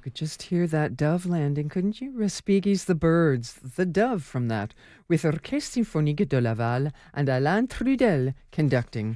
Could just hear that dove landing, couldn't you? Respighi's The Birds, the dove from that, with Orchestre Symphonique de Laval and Alain Trudel conducting.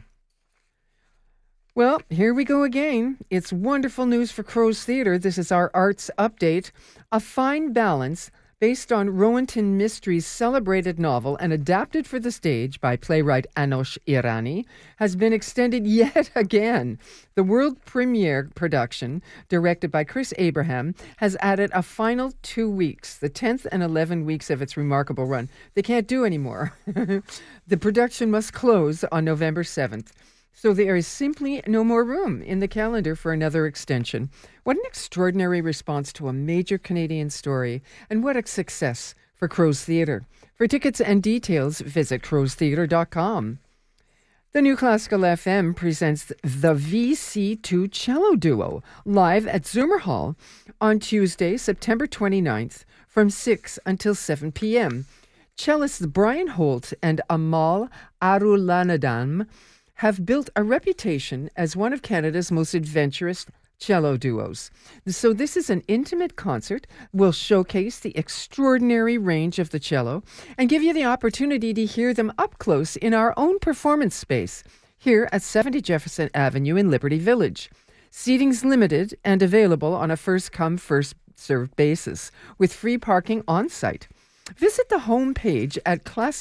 Well, here we go again. It's wonderful news for Crow's Theatre. This is our arts update. A Fine Balance, based on Rowanton Mystery's celebrated novel and adapted for the stage by playwright Anosh Irani, has been extended yet again. The world premiere production, directed by Chris Abraham, has added a final 2 weeks, the 10th and 11 weeks of its remarkable run. They can't do any more. The production must close on November 7th. So there is simply no more room in the calendar for another extension. What an extraordinary response to a major Canadian story, and what a success for Crow's Theatre. For tickets and details, visit crowstheatre.com. The New Classical FM presents the VC2 Cello Duo live at Zoomer Hall on Tuesday, September 29th from 6 until 7 p.m. Cellists Brian Holt and Amal Arulanadam have built a reputation as one of Canada's most adventurous cello duos. So this is an intimate concert. We'll showcase the extraordinary range of the cello and give you the opportunity to hear them up close in our own performance space here at 70 Jefferson Avenue in Liberty Village. Seating's limited and available on a first-come, first-served basis with free parking on site. Visit the homepage at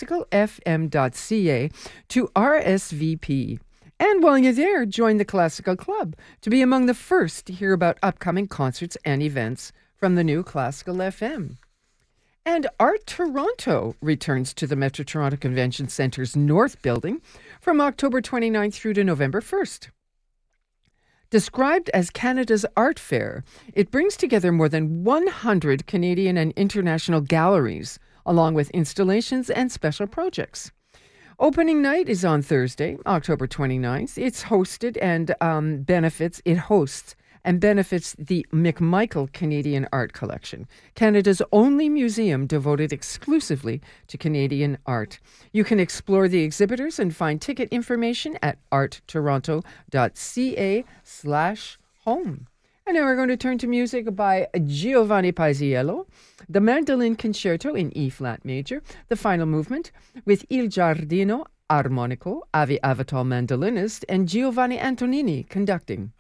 classicalfm.ca to RSVP. And while you're there, join the Classical Club to be among the first to hear about upcoming concerts and events from the New Classical FM. And Art Toronto returns to the Metro Toronto Convention Centre's North Building from October 29th through to November 1st. Described as Canada's art fair, it brings together more than 100 Canadian and international galleries, along with installations and special projects. Opening night is on Thursday, October 29th. It hosts and benefits the McMichael Canadian Art Collection, Canada's only museum devoted exclusively to Canadian art. You can explore the exhibitors and find ticket information at arttoronto.ca/home. And now we're going to turn to music by Giovanni Paisiello, the Mandolin Concerto in E-flat major, the final movement, with Il Giardino Armonico, Avi Avital mandolinist, and Giovanni Antonini conducting.